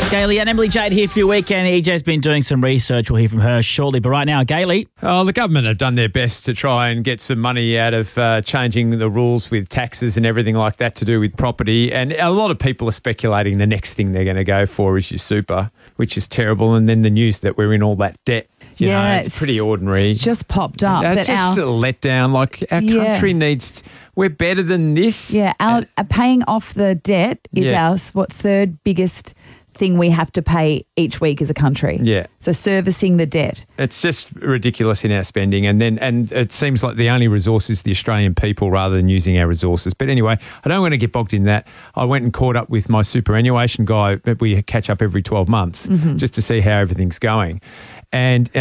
Gailey and Emily Jade here for your weekend. EJ's been doing some research. We'll hear from her shortly. But right now, Gailey. Oh, the government have done their best to try and get some money out of changing the rules with taxes and everything like that to do with property. And a lot of people are speculating the next thing they're going to go for is your super, which is terrible. And then the news that we're in all that debt. You know, it's pretty ordinary. It's just popped up. That's just a letdown. Like, our country needs... We're better than this. Yeah, paying off the debt is our third biggest thing we have to pay each week as a country. Yeah. So servicing the debt. It's just ridiculous in our spending, and it seems like the only resource is the Australian people rather than using our resources. But anyway, I don't want to get bogged in that. I went and caught up with my superannuation guy. We catch up every 12 months just to see how everything's going. And